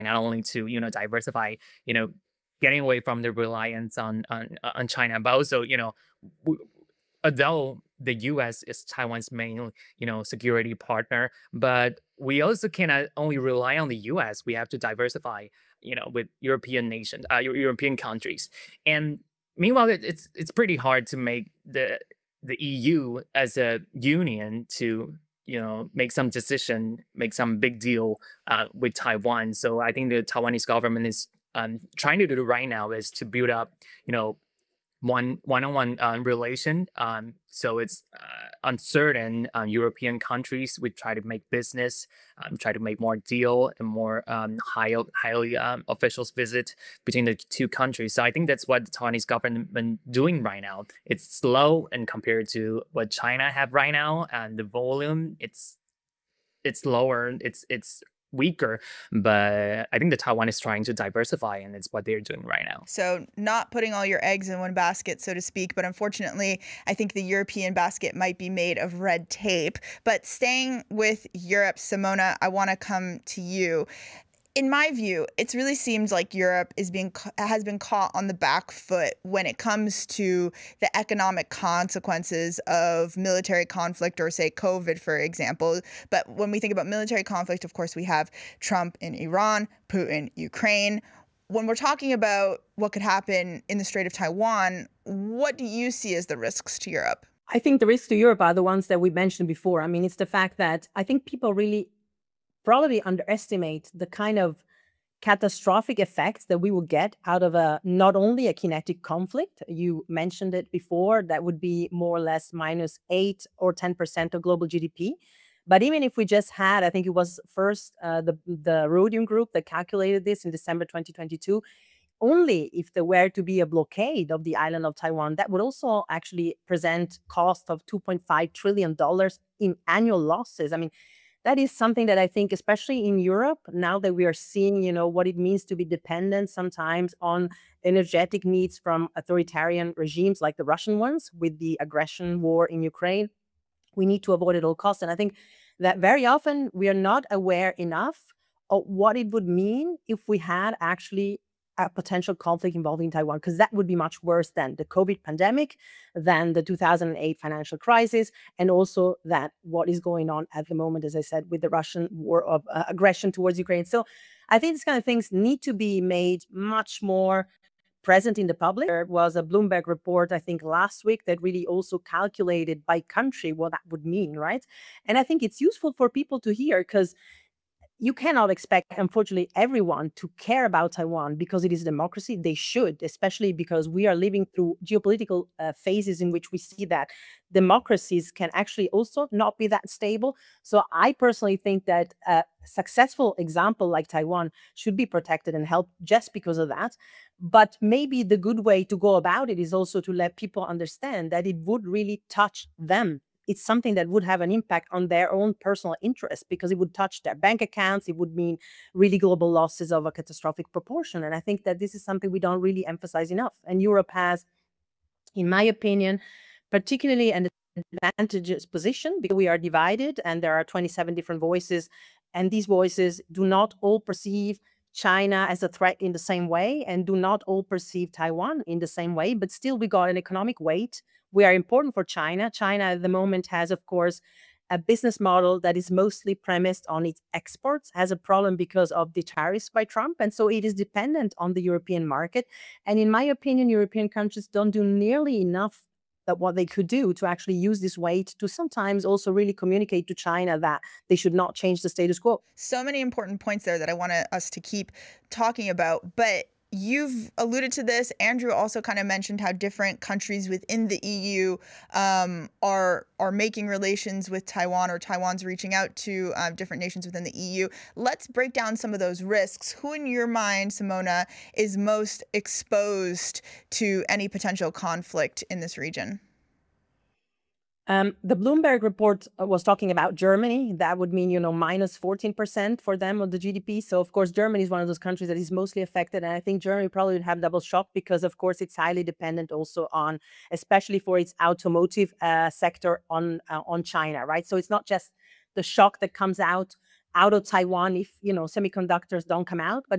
not only to, diversify, you know, getting away from the reliance on China, but also, w- although the U.S. is Taiwan's main, security partner, but we also cannot only rely on the U.S. We have to diversify, with European nations, European countries, and meanwhile, it's pretty hard to make the EU as a union to make some decision, make some big deal with Taiwan. So I think the Taiwanese government is trying to do right now is to build up, one-on-one relation. So it's uncertain. European countries we try to make business, try to make more deal and more highly officials visit between the two countries. So I think that's what the Taiwanese government doing right now. It's slow and compared to what China have right now, and the volume it's lower. It's weaker, but I think the Taiwan is trying to diversify, and it's what they're doing right now. So, not putting all your eggs in one basket, so to speak, but unfortunately, I think the European basket might be made of red tape. But staying with Europe, Simona, I want to come to you. In my view, it's really seems like Europe has been caught on the back foot when it comes to the economic consequences of military conflict or say COVID, for example. But when we think about military conflict, of course, we have Trump in Iran, Putin, Ukraine. When we're talking about what could happen in the Strait of Taiwan, what do you see as the risks to Europe? I think the risks to Europe are the ones that we mentioned before. I mean, it's the fact that I think people really probably underestimate the kind of catastrophic effects that we will get out of a not only a kinetic conflict. You mentioned it before, that would be more or less minus 8 or 10% of global GDP. But even if we just had, I think it was first the Rhodium Group that calculated this in December 2022. Only if there were to be a blockade of the island of Taiwan, that would also actually present cost of $2.5 trillion in annual losses. I mean, that is something that I think, especially in Europe, now that we are seeing, what it means to be dependent sometimes on energetic needs from authoritarian regimes like the Russian ones with the aggression war in Ukraine, we need to avoid at all costs. And I think that very often we are not aware enough of what it would mean if we had actually a potential conflict involving Taiwan, because that would be much worse than the COVID pandemic, than the 2008 financial crisis, and also that what is going on at the moment, as I said, with the Russian war of aggression towards Ukraine. So I think these kind of things need to be made much more present in the public. There was a Bloomberg report, I think, last week that really also calculated by country what that would mean, right? And I think it's useful for people to hear because you cannot expect, unfortunately, everyone to care about Taiwan because it is a democracy. They should, especially because we are living through geopolitical phases in which we see that democracies can actually also not be that stable. So I personally think that a successful example like Taiwan should be protected and helped just because of that. But maybe the good way to go about it is also to let people understand that it would really touch them. It's something that would have an impact on their own personal interest because it would touch their bank accounts. It would mean really global losses of a catastrophic proportion. And I think that this is something we don't really emphasize enough. And Europe has, in my opinion, particularly an advantageous position because we are divided and there are 27 different voices. And these voices do not all perceive China as a threat in the same way and do not all perceive Taiwan in the same way. But still, we got an economic weight. We are important for China. China at the moment has, of course, a business model that is mostly premised on its exports, has a problem because of the tariffs by Trump. And so it is dependent on the European market. And in my opinion, European countries don't do nearly enough that what they could do to actually use this weight to sometimes also really communicate to China that they should not change the status quo. So many important points there that I want us to keep talking about. But you've alluded to this. Andrew also kind of mentioned how different countries within the EU are making relations with Taiwan, or Taiwan's reaching out to different nations within the EU. Let's break down some of those risks. Who, in your mind, Simona, is most exposed to any potential conflict in this region? The Bloomberg report was talking about Germany. That would mean, minus 14% for them on the GDP. So, of course, Germany is one of those countries that is mostly affected. And I think Germany probably would have double shock because, of course, it's highly dependent also on, especially for its automotive sector on China, right? So it's not just the shock that comes out of Taiwan if, semiconductors don't come out, but